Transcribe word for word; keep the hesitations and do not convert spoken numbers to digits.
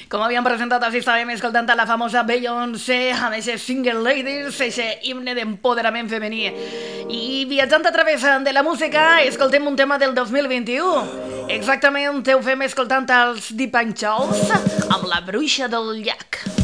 Com havíem presentat, així estàvem escoltant a la famosa Beyoncé amb aquest Single Ladies, aquest himne d'empoderament femení. I viatjant a través de la música, escoltem un tema del dos mil vint-i-u. Exactament ho fem escoltant els Deep Punk Charles amb La Bruixa del Llac.